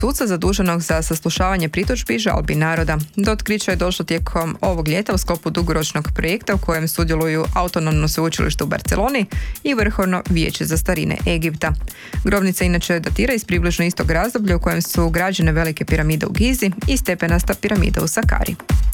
suca zaduženog za saslušavanje pritužbi i žalbi naroda. Do otkrića je došlo tijekom ovog ljeta u sklopu dugoročnog projekta u kojem sudjeluju Autonomno sveučilište u Barceloni i Vrhovno vijeće za starine Egipta. Grobnica inače datira iz približno istog razdoblja u kojem su građene velike piramide u Gizi i stepenasta piramida u Sakari.